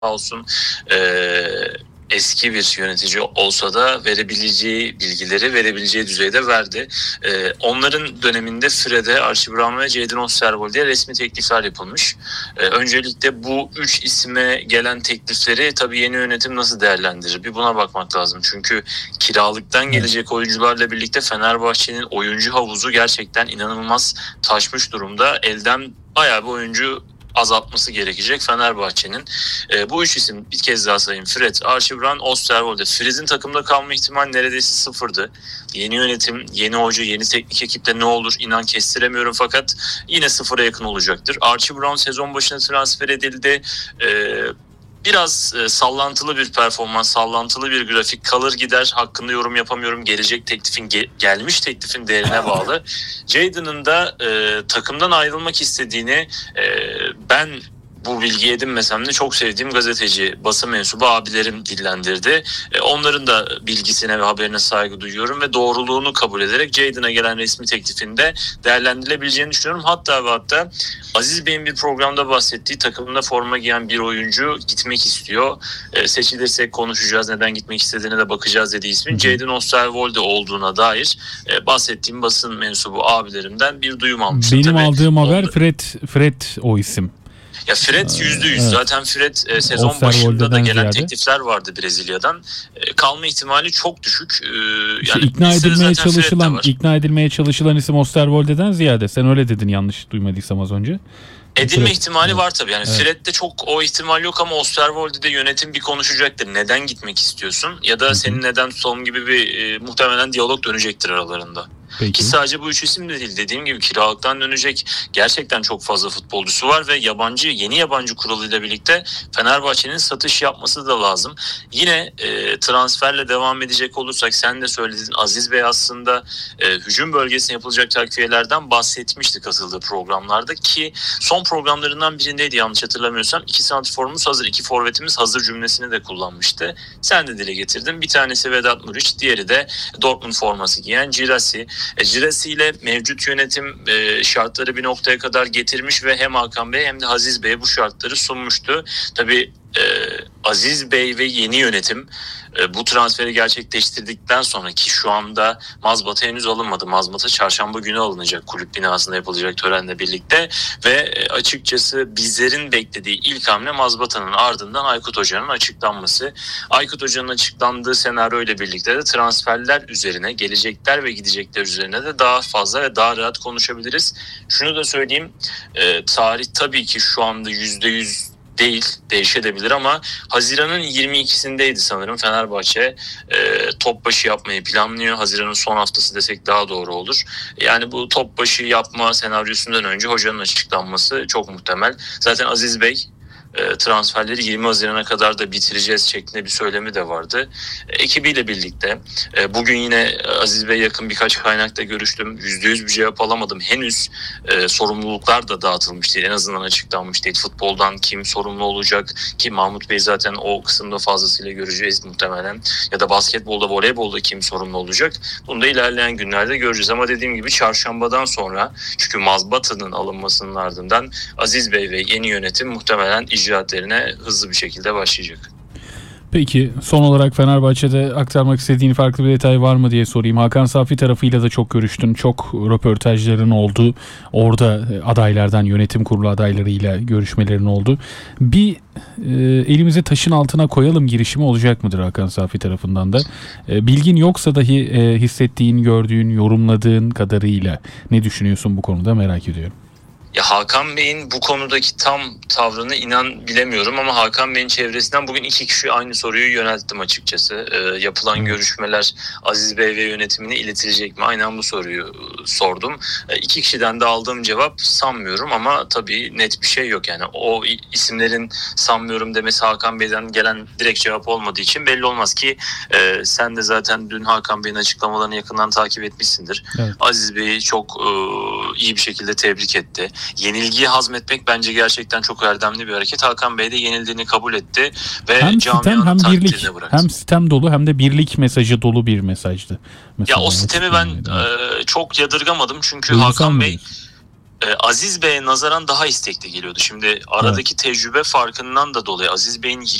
olsun eski bir yönetici olsa da verebileceği bilgileri verebileceği düzeyde verdi. Onların döneminde Fred'e, Archie Brown ve Jadon Osterwolde'ye resmi teklifler yapılmış. Öncelikle bu 3 isime gelen teklifleri tabii yeni yönetim nasıl değerlendirir? Bir buna bakmak lazım. Çünkü kiralıktan gelecek oyuncularla birlikte Fenerbahçe'nin oyuncu havuzu gerçekten inanılmaz taşmış durumda. Elden bayağı bir oyuncu azaltması gerekecek Fenerbahçe'nin. Bu 3 isim bir kez daha sayayım. Fred, Archie Brown, Osterwolde. Fred'in takımda kalma ihtimali neredeyse sıfırdı. Yeni yönetim, yeni hoca, yeni teknik ekiple ne olur inan kestiremiyorum fakat yine sıfıra yakın olacaktır. Archie Brown sezon başına transfer edildi. Biraz sallantılı bir performans, sallantılı bir grafik kalır gider. Hakkında yorum yapamıyorum. Gelecek teklifin, gelmiş teklifin değerine bağlı. Jadon'ın da takımdan ayrılmak istediğini ben bu bilgi edinmesem de çok sevdiğim gazeteci, basın mensubu abilerim dillendirdi. Onların da bilgisine ve haberine saygı duyuyorum ve doğruluğunu kabul ederek Jadon'a gelen resmi teklifinde değerlendirilebileceğini düşünüyorum. Hatta Aziz Bey'in bir programda bahsettiği takımda forma giyen bir oyuncu gitmek istiyor. Seçilirsek konuşacağız, neden gitmek istediğine de bakacağız dediği ismin Jadon Osterwolde olduğuna dair bahsettiğim basın mensubu abilerimden bir duyum almıştım. Benim aldığım haber Fred o isim. Ya Fred %100. Evet. Zaten Fred sezon başında da gelen teklifler vardı Brezilya'dan. Kalma ihtimali çok düşük. Yani ikna edilmeye çalışılan isim Osterwolde'den ziyade. Sen öyle dedin yanlış duymadıysam az önce. Edilme ihtimali var tabii. Yani Fred'de çok o ihtimal yok ama Osterwolde'de yönetim bir konuşacaktır. Neden gitmek istiyorsun? Ya da senin neden tutalım gibi bir muhtemelen diyalog dönecektir aralarında. Peki. Ki sadece bu 3 isim de değil. Dediğim gibi kiralıktan dönecek gerçekten çok fazla futbolcusu var ve yeni yabancı kuralıyla birlikte Fenerbahçe'nin satış yapması da lazım. Yine transferle devam edecek olursak sen de söyledin, Aziz Bey aslında hücum bölgesine yapılacak takviyelerden bahsetmişti katıldığı programlarda ki son programlarından birindeydi yanlış hatırlamıyorsam. 2 santrforumuz hazır, 2 forvetimiz hazır cümlesini de kullanmıştı. Sen de dile getirdin. Bir tanesi Vedat Muriç, diğeri de Dortmund forması giyen Girassi. Girassi ile mevcut yönetim şartları bir noktaya kadar getirmiş ve hem Hakan Bey hem de Aziz Bey bu şartları sunmuştu. Tabii Aziz Bey ve yeni yönetim bu transferi gerçekleştirdikten sonra ki şu anda mazbata henüz alınmadı. Mazbata çarşamba günü alınacak kulüp binasında yapılacak törenle birlikte ve açıkçası bizlerin beklediği ilk hamle mazbatanın ardından Aykut Hoca'nın açıklanması. Aykut Hoca'nın açıklandığı senaryo ile birlikte de transferler üzerine, gelecekler ve gidecekler üzerine de daha fazla ve daha rahat konuşabiliriz. Şunu da söyleyeyim, tarih tabii ki şu anda %100 değil, değişebilir ama Haziran'ın 22'sindeydi sanırım Fenerbahçe top başı yapmayı planlıyor. Haziran'ın son haftası desek daha doğru olur. Yani bu top başı yapma senaryosundan önce hocanın açıklanması çok muhtemel. Zaten Aziz Bey transferleri 20 Haziran'a kadar da bitireceğiz şeklinde bir söylemi de vardı. Ekibiyle birlikte bugün yine Aziz Bey yakın birkaç kaynakla görüştüm. %100 bir cevap alamadım. Henüz sorumluluklar da dağıtılmış değil. En azından açıklanmış değil. Futboldan kim sorumlu olacak ki Mahmut Bey zaten o kısımda fazlasıyla göreceğiz muhtemelen. Ya da basketbolda, voleybolda kim sorumlu olacak? Bunu da ilerleyen günlerde göreceğiz. Ama dediğim gibi çarşambadan sonra çünkü mazbatanın alınmasının ardından Aziz Bey ve yeni yönetim muhtemelen icraatlerine hızlı bir şekilde başlayacak. Peki son olarak Fenerbahçe'de aktarmak istediğin farklı bir detay var mı diye sorayım. Hakan Safi tarafıyla da çok görüştün. Çok röportajların oldu. Orada adaylardan, yönetim kurulu adaylarıyla görüşmelerin oldu. Bir elimizi taşın altına koyalım girişimi olacak mıdır Hakan Safi tarafından da? Bilgin yoksa dahi hissettiğin, gördüğün, yorumladığın kadarıyla ne düşünüyorsun bu konuda merak ediyorum. Ya Hakan Bey'in bu konudaki tam tavrını inan bilemiyorum ama Hakan Bey'in çevresinden bugün 2 kişi aynı soruyu yönelttim açıkçası. Yapılan görüşmeler Aziz Bey ve yönetimine iletilecek mi? Aynen bu soruyu sordum. 2 kişiden de aldığım cevap sanmıyorum ama tabii net bir şey yok. Yani o isimlerin sanmıyorum demesi Hakan Bey'den gelen direkt cevap olmadığı için belli olmaz ki sen de zaten dün Hakan Bey'in açıklamalarını yakından takip etmişsindir. Evet. Aziz Bey'i çok iyi bir şekilde tebrik etti. Yenilgiyi hazmetmek bence gerçekten çok erdemli bir hareket. Hakan Bey de yenildiğini kabul etti ve hem sitem hem birlik, hem sitem dolu hem de birlik mesajı dolu bir mesajdı. Mesela ya o sitemi ben çok yadırgamadım çünkü Hakan Bey Aziz Bey'e nazaran daha istekli geliyordu. Şimdi aradaki tecrübe farkından da dolayı Aziz Bey'in